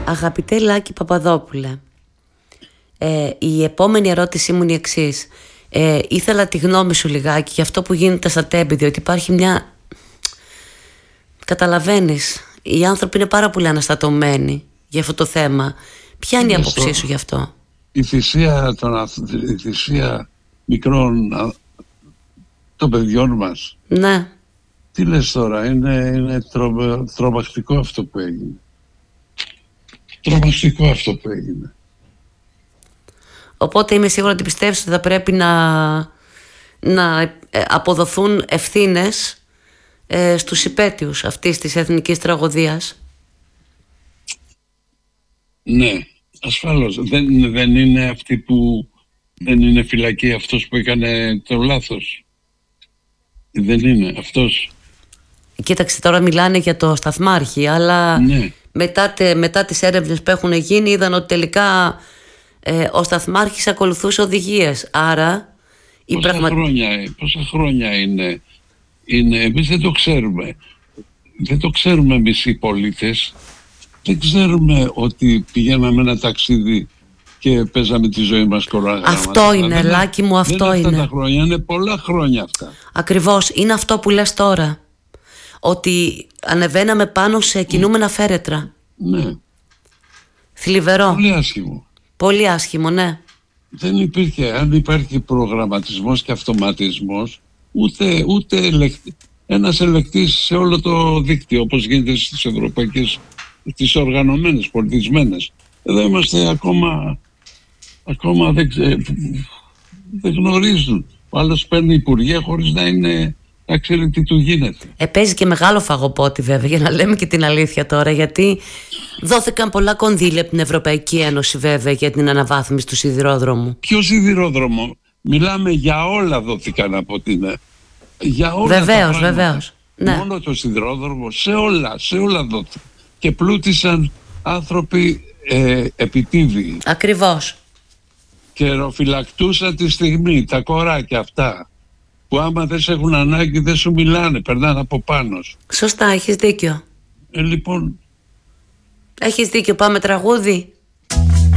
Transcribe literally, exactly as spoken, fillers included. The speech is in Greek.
Αγαπητέ Λάκη Παπαδόπουλε, ε, η επόμενη ερώτησή μου είναι η εξής. Ε, ήθελα τη γνώμη σου λιγάκι για αυτό που γίνεται στα Τέμπη, διότι υπάρχει μια... Καταλαβαίνεις, οι άνθρωποι είναι πάρα πολύ αναστατωμένοι για αυτό το θέμα. Ποια είναι η άποψή σου γι' αυτό? Η θυσία των, η θυσία μικρών των παιδιών μας. Ναι. Τι λες τώρα, είναι, είναι τρο, τρομακτικό αυτό που έγινε. Τρομακτικό αυτό που έγινε. Οπότε είμαι σίγουρη ότι πιστεύεις ότι θα πρέπει να, να αποδοθούν ευθύνες ε, στους υπέτειους αυτής της εθνικής τραγωδίας. Ναι, ασφαλώς. Δεν, δεν είναι αυτοί που... Δεν είναι φυλακή αυτός που έκανε το λάθος. Δεν είναι αυτός. Κοίταξε, τώρα μιλάνε για το σταθμάρχη, αλλά ναι. μετά, τε, μετά τις έρευνες που έχουν γίνει είδαν ότι τελικά ε, ο σταθμάρχης ακολουθούσε οδηγίες. Άρα η πόσα, πραγμα... χρόνια, πόσα χρόνια είναι, είναι, εμείς δεν το ξέρουμε. Δεν το ξέρουμε εμείς οι πολίτες. Δεν ξέρουμε ότι πηγαίναμε ένα ταξίδι και παίζαμε τη ζωή μας κοράγραμμα. Αυτό είναι, Λάκη μου, αυτό δεν είναι. Αυτά τα χρόνια, είναι πολλά χρόνια αυτά. Ακριβώς, είναι αυτό που λες τώρα. Ότι ανεβαίναμε πάνω σε κινούμενα φέρετρα. Ναι. Θλιβερό. Πολύ άσχημο. Πολύ άσχημο, ναι. Δεν υπήρχε, αν υπάρχει προγραμματισμός και αυτοματισμός, ούτε, ούτε ελεκτη, ένας ελεκτής σε όλο το δίκτυο, όπως γίνεται στις ευρωπαϊκές, τις οργανωμένες, πολιτισμένες. Εδώ είμαστε ακόμα, ακόμα δεν, ξε, δεν γνωρίζουν. Ο άλλος παίρνει υπουργεία χωρίς να είναι... να ξέρει τι του γίνεται. Ε, παίζει και μεγάλο φαγοπότη βέβαια, για να λέμε και την αλήθεια τώρα, γιατί δόθηκαν πολλά κονδύλια από την Ευρωπαϊκή Ένωση βέβαια για την αναβάθμιση του σιδηρόδρομου. Ποιο σιδηρόδρομο? Μιλάμε για όλα δόθηκαν από την... Για όλα βεβαίως, τα βεβαίως. Ναι. Μόνο το σιδηρόδρομο, σε όλα, σε όλα δόθηκαν. Και πλούτησαν άνθρωποι ε, επιτίδιοι. Ακριβώς. Και ροφυλακτούσαν τη στιγμή, τα κοράκια αυτά, που άμα δεν σε έχουν ανάγκη δεν σου μιλάνε, περνάνε από πάνω σου. Σωστά, έχεις δίκιο. Ε, λοιπόν... Έχεις δίκιο, πάμε τραγούδι.